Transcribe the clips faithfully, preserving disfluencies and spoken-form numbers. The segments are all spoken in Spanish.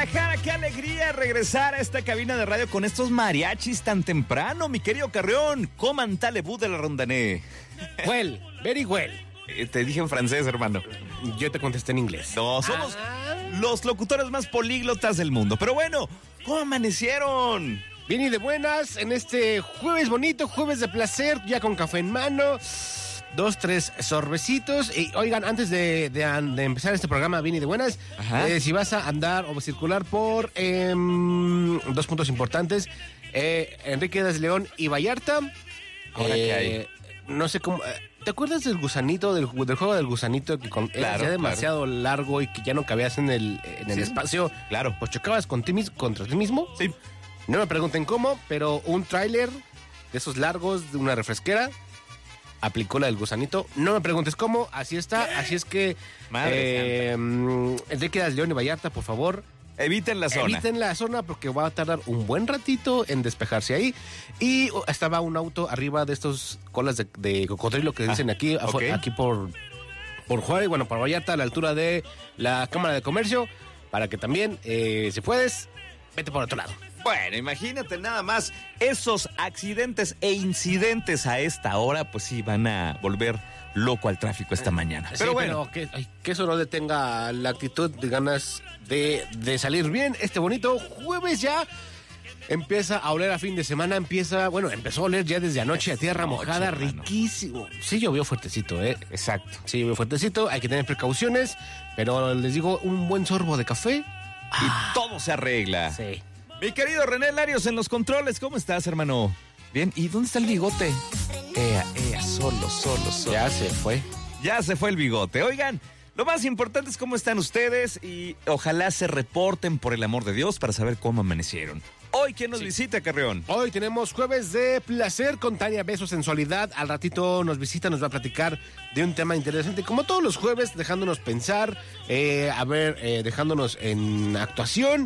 Guadalajara, qué alegría regresar a esta cabina de radio con estos mariachis tan temprano, mi querido Carrión. Coman talebú de la rondané. Well, very well. Eh, te dije en francés, hermano. Yo te contesté en inglés. No, somos ah. los locutores más políglotas del mundo. Pero bueno, ¿cómo amanecieron? Bien y de buenas en este jueves bonito, jueves de placer, ya con café en mano. Dos, tres sorbecitos. Y oigan, antes de, de, de empezar este programa bien y de buenas, eh, si vas a andar o circular por eh, dos puntos importantes, eh, Enrique Díaz León y Vallarta. Ahora eh, que hay. No sé cómo. ¿Te acuerdas del gusanito, del, del juego del gusanito que con, claro, era demasiado claro. largo y que ya no cabías en el, en el sí, espacio? Claro. Pues chocabas con ti, contra ti mismo. Sí. No me pregunten cómo, pero un tráiler de esos largos, de una refresquera, aplicó la del gusanito. No me preguntes cómo, así está. Así es que, Madre eh, Enrique Díaz León y Vallarta, por favor, eviten la zona. Eviten la zona porque va a tardar un buen ratito en despejarse ahí. Y estaba un auto arriba de estos colas de, de cocodrilo que dicen ah, aquí, okay. aquí por, por Juárez, bueno, por Vallarta, a la altura de la Cámara de Comercio, para que también, eh, si puedes, vete por otro lado. Bueno, imagínate nada más, esos accidentes e incidentes a esta hora, pues sí, van a volver loco al tráfico esta mañana. Sí, pero bueno, pero que, ay, que eso no detenga la actitud de ganas de, de salir bien. Este bonito jueves ya empieza a oler a fin de semana, empieza, bueno, empezó a oler ya desde anoche a tierra noche, mojada, hermano. Riquísimo. Sí llovió fuertecito, ¿eh? Exacto. Sí llovió fuertecito, hay que tener precauciones, pero les digo, un buen sorbo de café y ah, todo se arregla. Sí. Mi querido René Larios en los controles, ¿cómo estás, hermano? Bien, ¿y dónde está el bigote? Ea, ea, solo, solo, solo. Ya se fue. Ya se fue el bigote. Oigan, lo más importante es cómo están ustedes y ojalá se reporten por el amor de Dios para saber cómo amanecieron. Hoy, ¿quién nos sí. visita, Carrión? Hoy tenemos jueves de placer con Tania Beso Sensualidad. Al ratito nos visita, nos va a platicar de un tema interesante. Como todos los jueves, dejándonos pensar, eh, a ver, eh, dejándonos en actuación.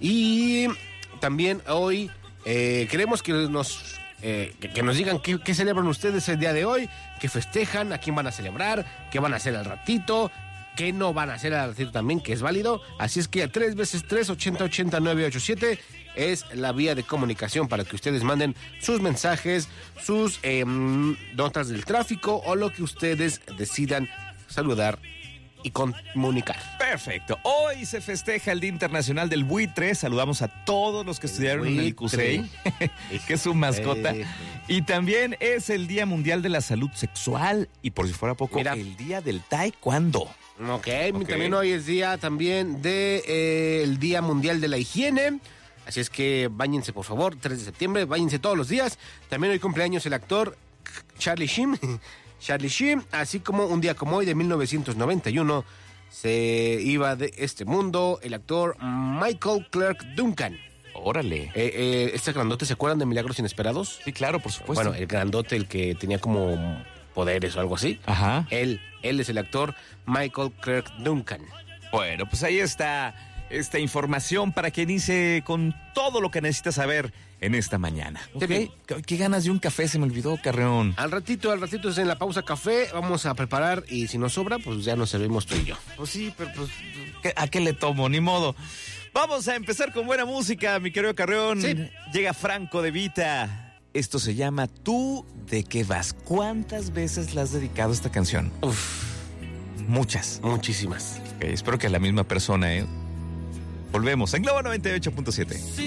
Y también hoy eh, queremos que nos... Eh, que, que nos digan qué, qué celebran ustedes el día de hoy, qué festejan, a quién van a celebrar, qué van a hacer al ratito, qué no van a hacer al ratito también, que es válido. Así es que a tres veces tres, ochenta, ochenta, nueve ocho siete es la vía de comunicación para que ustedes manden sus mensajes, sus eh, notas del tráfico o lo que ustedes decidan saludar y comunicar. Perfecto. Hoy se festeja el Día Internacional del Buitre. Saludamos a todos los que estudiaron en el C U S E I, que es su mascota. Eh. Y también es el Día Mundial de la Salud Sexual. Y por si fuera poco, mira, el Día del Taekwondo. Okay, ok, también hoy es día también de eh, el Día Mundial de la Higiene. Así es que báñense, por favor, tres de septiembre, báñense todos los días. También hoy cumpleaños el actor Charlie Sheen. Charlie Sheen, así como un día como hoy de mil novecientos noventa y uno se iba de este mundo el actor Michael Clarke Duncan. Órale. Eh, eh, este grandote, ¿se acuerdan de Milagros Inesperados? Sí, claro, por supuesto. Bueno, el grandote, el que tenía como poderes o algo así. Ajá. Él, él es el actor Michael Clarke Duncan. Bueno, pues ahí está esta información para que inicie con todo lo que necesita saber en esta mañana. Okay. ¿Qué, qué ganas de un café? Se me olvidó, Carreón. Al ratito, al ratito es en la pausa café. Vamos a preparar y si nos sobra, pues ya nos servimos tú y yo. Pues sí, pero pues, ¿a qué le tomo? Ni modo. Vamos a empezar con buena música, mi querido Carreón. Sí. Llega Franco De Vita. Esto se llama ¿Tú de qué vas? ¿Cuántas veces le has dedicado esta canción? Uf. Muchas. Muchísimas. Okay, espero que a la misma persona, ¿eh? Volvemos en Globo noventa y ocho punto siete.